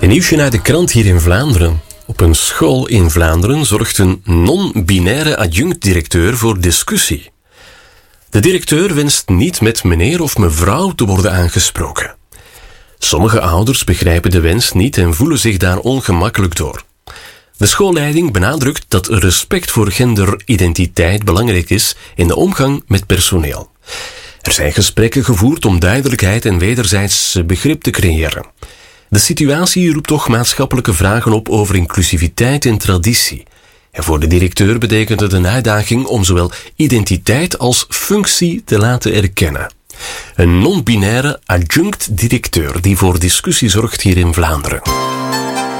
Een nieuwsje uit de krant hier in Vlaanderen. Op een school in Vlaanderen zorgt een non-binaire adjunct-directeur voor discussie. De directeur wenst niet met meneer of mevrouw te worden aangesproken. Sommige ouders begrijpen de wens niet en voelen zich daar ongemakkelijk door. De schoolleiding benadrukt dat respect voor genderidentiteit belangrijk is in de omgang met personeel. Er zijn gesprekken gevoerd om duidelijkheid en wederzijds begrip te creëren. De situatie roept toch maatschappelijke vragen op over inclusiviteit en traditie. En voor de directeur betekent het een uitdaging om zowel identiteit als functie te laten erkennen. Een non-binaire adjunct-directeur die voor discussie zorgt hier in Vlaanderen.